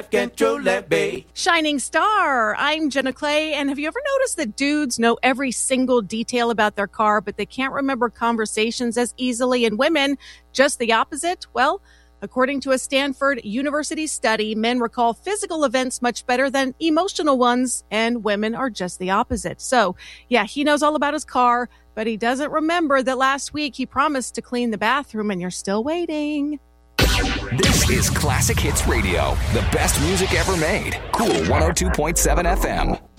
life can truly be. Shining Star. I'm Jenna Clay, and have you ever noticed that dudes know every single detail about their car, but they can't remember conversations as easily, and women just the opposite? Well, according to a Stanford University study, men recall physical events much better than emotional ones, and women are just the opposite. So, yeah, he knows all about his car, but he doesn't remember that last week he promised to clean the bathroom, and you're still waiting. This is Classic Hits Radio, the best music ever made. Cool 102.7 FM.